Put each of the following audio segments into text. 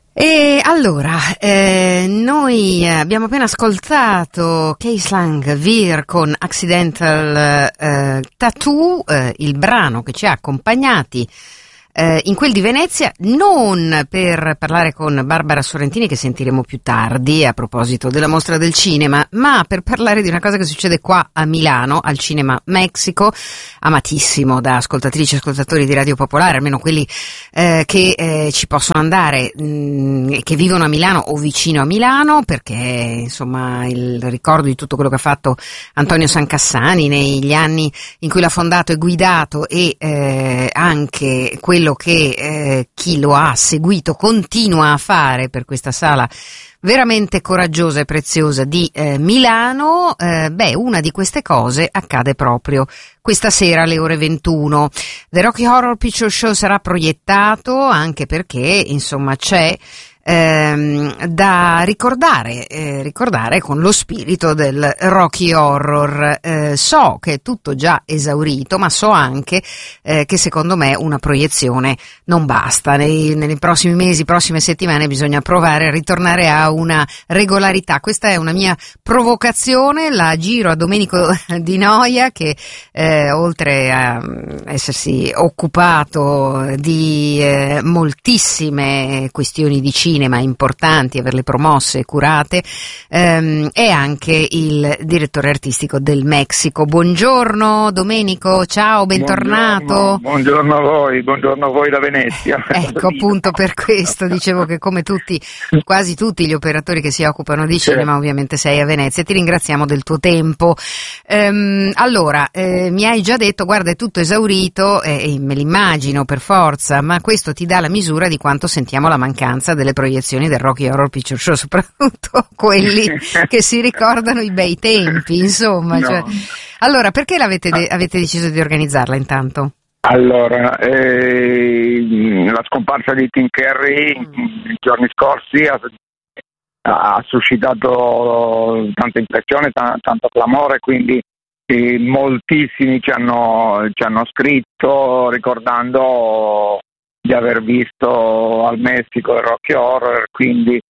E allora, noi abbiamo appena ascoltato Case Lang Veer con Accidental Tattoo, il brano che ci ha accompagnati in quel di Venezia, non per parlare con Barbara Sorrentini, che sentiremo più tardi a proposito della mostra del cinema, ma per parlare di una cosa che succede qua a Milano, al Cinema Mexico, amatissimo da ascoltatrici e ascoltatori di Radio Popolare, almeno quelli che ci possono andare, che vivono a Milano o vicino a Milano, perché insomma il ricordo di tutto quello che ha fatto Antonio Sancassani negli anni in cui l'ha fondato e guidato, e anche quello che chi lo ha seguito continua a fare per questa sala veramente coraggiosa e preziosa di Milano. Una di queste cose accade proprio questa sera alle ore 21. The Rocky Horror Picture Show sarà proiettato, anche perché insomma c'è da ricordare con lo spirito del Rocky Horror. So che è tutto già esaurito, ma so anche che secondo me una proiezione non basta. Nei prossimi mesi, prossime settimane bisogna provare a ritornare a una regolarità. Questa è una mia provocazione, la giro a Domenico Di Noia, che oltre a essersi occupato di moltissime questioni di cinema importanti, averle promosse e curate, è anche il direttore artistico del Messico. Buongiorno Domenico, ciao, bentornato. Buongiorno a voi da Venezia. Ecco, appunto per questo dicevo che come quasi tutti gli operatori che si occupano di cinema, ovviamente sei a Venezia. Ti ringraziamo del tuo tempo. Allora, mi hai già detto, guarda, è tutto esaurito, e me l'immagino per forza, ma questo ti dà la misura di quanto sentiamo la mancanza delle proiezioni del Rocky Horror Picture Show, soprattutto quelli che si ricordano i bei tempi, insomma. No. Cioè, allora, perché avete deciso di organizzarla intanto? Allora, la scomparsa di Tim Curry nei giorni scorsi ha suscitato tanta impressione, tanto clamore, quindi moltissimi ci hanno scritto ricordando di aver visto al Messico il Rocky Horror, quindi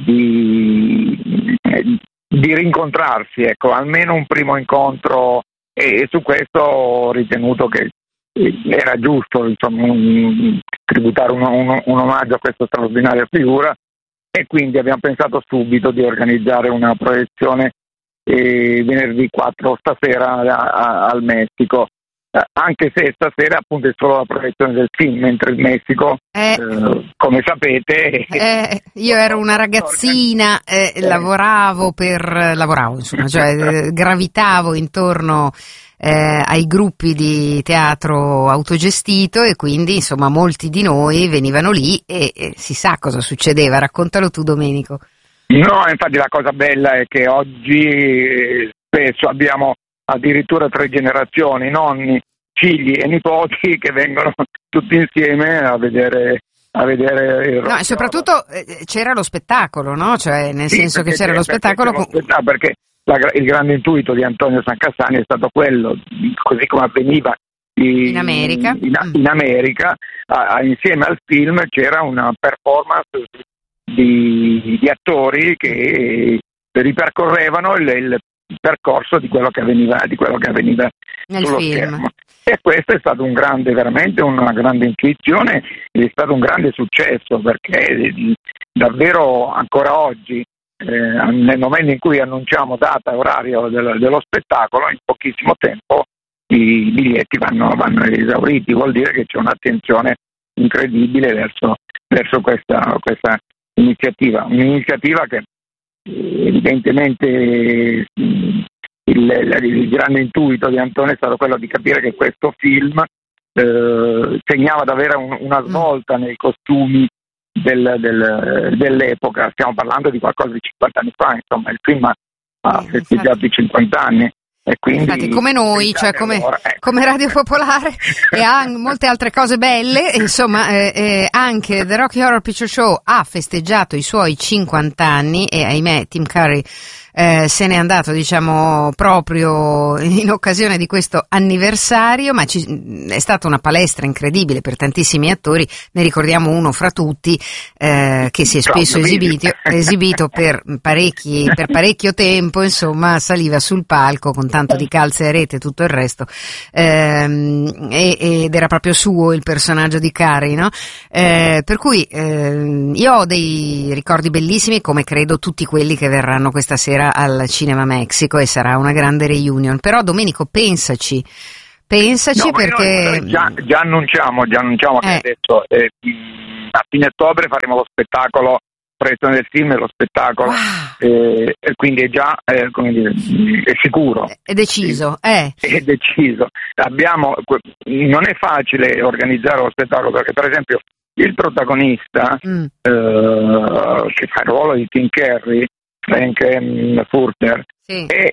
di rincontrarsi, ecco, almeno un primo incontro, e su questo ho ritenuto che era giusto, insomma, tributare un omaggio a questa straordinaria figura, e quindi abbiamo pensato subito di organizzare una proiezione venerdì 4 stasera al Messico. Anche se stasera appunto è solo la proiezione del film, mentre il Messico, come sapete, io ero una ragazzina, lavoravo insomma, cioè gravitavo intorno ai gruppi di teatro autogestito, e quindi insomma molti di noi venivano lì e si sa cosa succedeva. Raccontalo tu, Domenico. No, infatti la cosa bella è che oggi spesso abbiamo addirittura 3 generazioni, nonni, figli e nipoti, che vengono tutti insieme a vedere il Rocky. No, e soprattutto c'era lo spettacolo, no? Cioè, nel senso che c'era lo spettacolo. Perché il grande intuito di Antonio Sancassani è stato quello, così come avveniva in America. In America, insieme al film c'era una performance di attori che ripercorrevano il percorso di quello che avveniva nel sullo film. schermo. E questo è stato veramente una grande intuizione, ed è stato un grande successo, perché davvero ancora oggi, nel momento in cui annunciamo data e orario dello spettacolo, in pochissimo tempo i biglietti vanno esauriti. Vuol dire che c'è un'attenzione incredibile verso questa iniziativa, un'iniziativa che evidentemente il grande intuito di Antonio è stato quello di capire che questo film segnava davvero una svolta nei costumi dell'epoca. Stiamo parlando di qualcosa di 50 anni fa, insomma, il film ha festeggiato i 50 anni. E quindi, infatti, come noi, cioè come Radio Popolare e molte altre cose belle, insomma, anche The Rocky Horror Picture Show ha festeggiato i suoi 50 anni, e ahimè Tim Curry se n'è andato, diciamo, proprio in occasione di questo anniversario, ma è stata una palestra incredibile per tantissimi attori. Ne ricordiamo uno fra tutti, che si è spesso esibito per parecchio tempo, insomma, saliva sul palco con tanto di calze a rete e tutto il resto, ed era proprio suo il personaggio di Carrie, no? Per cui io ho dei ricordi bellissimi, come credo tutti quelli che verranno questa sera al Cinema Mexico, e sarà una grande reunion. Però Domenico, pensaci No, perché già annunciamo che adesso a fine ottobre faremo lo spettacolo Presto del film, lo spettacolo, e quindi è già come dire, è sicuro, è deciso, È deciso. Non è facile organizzare lo spettacolo, perché per esempio il protagonista che fa il ruolo di Tim Curry, Frank-N-Furter, è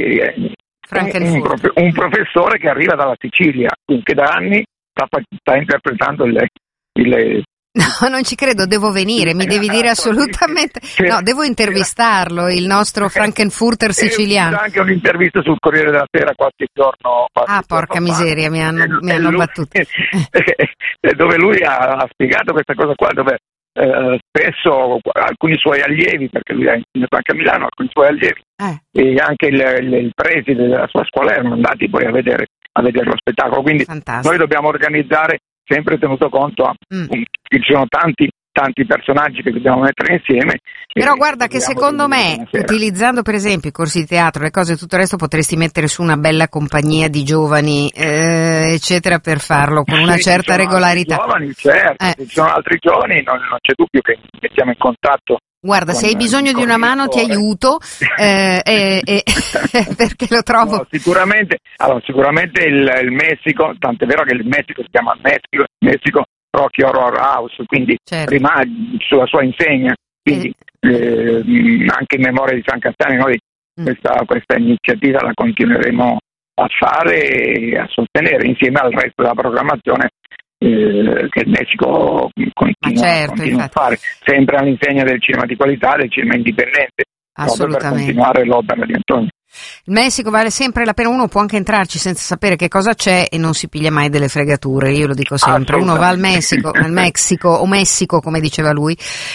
un professore che arriva dalla Sicilia, che da anni sta interpretando il No, non ci credo, devo venire, mi devi dire assolutamente. No, devo intervistarlo, il nostro Frankenfurter siciliano. C'è anche un'intervista sul Corriere della Sera qualche giorno. Porca miseria, mi hanno battuto. Dove lui ha spiegato questa cosa qua, dove spesso alcuni suoi allievi, perché lui ha insegnato anche a Milano, alcuni suoi allievi e anche il preside della sua scuola erano andati poi a vedere lo spettacolo. Quindi noi dobbiamo organizzare, sempre tenuto conto che ci sono tanti personaggi che dobbiamo mettere insieme. Però guarda che secondo me, utilizzando per esempio i corsi di teatro, le cose e tutto il resto, potresti mettere su una bella compagnia di giovani, eccetera, per farlo con una certa regolarità. Giovani, certo, se ci sono altri giovani non c'è dubbio che mettiamo in contatto. Guarda, se hai bisogno di una mano ti aiuto, perché lo trovo. No, sicuramente il Messico, tant'è vero che il Messico si chiama Messico Rocky Horror House, quindi rimane sulla sua insegna, quindi anche in memoria di San Castani noi questa iniziativa la continueremo a fare e a sostenere insieme al resto della programmazione che il Messico continua a fare, sempre all'insegna del cinema di qualità, del cinema indipendente, proprio per continuare l'opera di Antonio. Il Messico vale sempre la pena, uno può anche entrarci senza sapere che cosa c'è e non si piglia mai delle fregature, io lo dico sempre, uno va al Messico o Messico come diceva lui,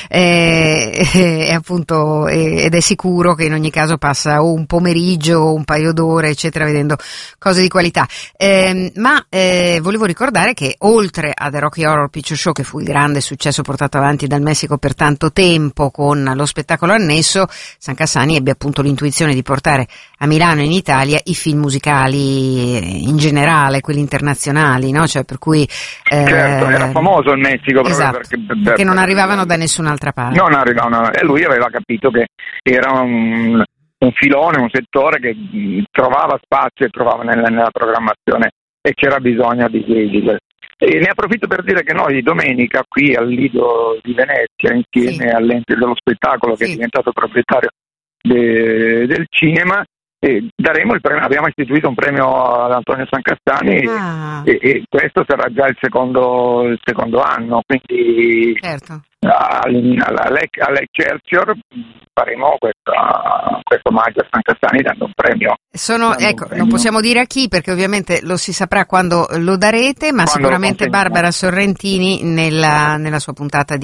e appunto ed è sicuro che in ogni caso passa o un pomeriggio o un paio d'ore eccetera vedendo cose di qualità, ma volevo ricordare che oltre a The Rocky Horror Picture Show, che fu il grande successo portato avanti dal Messico per tanto tempo con lo spettacolo annesso, San Cassani ebbe appunto l'intuizione di portare a Milano e in Italia i film musicali in generale, quelli internazionali, no? Cioè per cui certo, era famoso il Messico, esatto, perché non arrivavano da nessun'altra parte. Non arrivavano, e lui aveva capito che era un filone, un settore che trovava spazio e trovava nella programmazione, e c'era bisogno di e ne approfitto per dire che noi domenica qui al Lido di Venezia, insieme all'ente dello spettacolo che è diventato proprietario del cinema, daremo il premio. Abbiamo istituito un premio ad Antonio San Castani e questo sarà già il secondo anno, quindi certo. All'Excelsior faremo questo omaggio a San Castani dando un premio. Non possiamo dire a chi, perché ovviamente lo si saprà quando lo darete, ma sicuramente Barbara Sorrentini nella sua puntata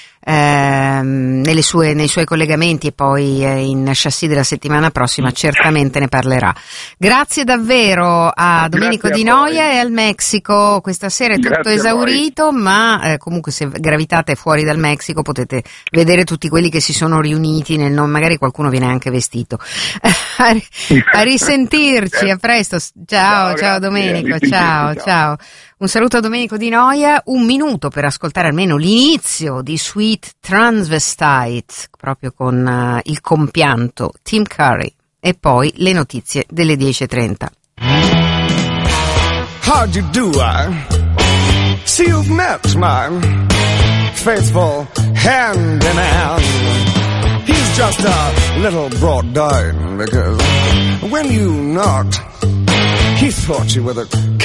nei suoi collegamenti e poi in chassis della settimana prossima certamente ne parlerà. Grazie davvero a Domenico Di Noia e al Messico. Questa sera è tutto esaurito, ma comunque se gravitate fuori dal Messico potete vedere tutti quelli che si sono riuniti magari qualcuno viene anche vestito. A risentirci, a presto. Ciao Domenico, ciao. Un saluto a Domenico Di Noia, 1 minuto per ascoltare almeno l'inizio di Sweet Transvestite, proprio con il compianto Tim Curry, e poi le notizie delle 10:30. How'd you do, see you've met my faithful hand in hand. He's just a little brought down because when you knocked, he thought you were the